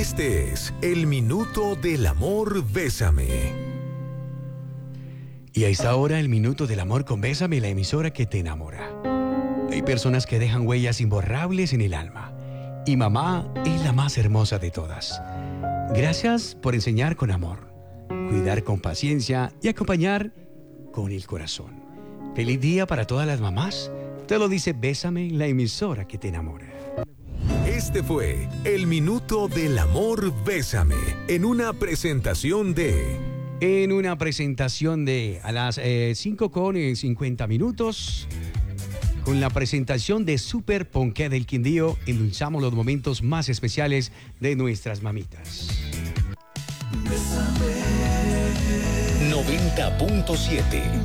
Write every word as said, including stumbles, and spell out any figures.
Este es el Minuto del Amor Bésame. Y a esta hora, el Minuto del Amor con Bésame, la emisora que te enamora. Hay personas que dejan huellas imborrables en el alma. Y mamá es la más hermosa de todas. Gracias por enseñar con amor, cuidar con paciencia y acompañar con el corazón. Feliz día para todas las mamás. Te lo dice Bésame, la emisora que te enamora. Este fue el Minuto del Amor Bésame, en una presentación de... En una presentación de a las eh, cinco con cincuenta minutos, con la presentación de Super Ponqué del Quindío, endulzamos los momentos más especiales de nuestras mamitas. noventa punto siete